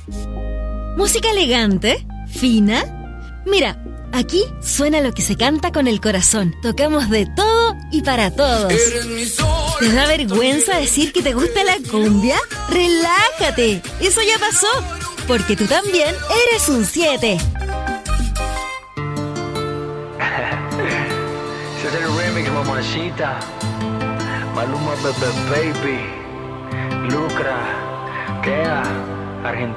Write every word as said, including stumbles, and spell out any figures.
¿Música elegante? ¿Fina? Mira, aquí suena lo que se canta con el corazón. Tocamos de todo y para todos. ¿Te da vergüenza decir que te gusta la cumbia? ¡Relájate! Eso ya pasó, porque tú también eres un siete. Ese es el remix, mamacita. Maluma, Bebe Baby, Lucra, Kea, Argentina.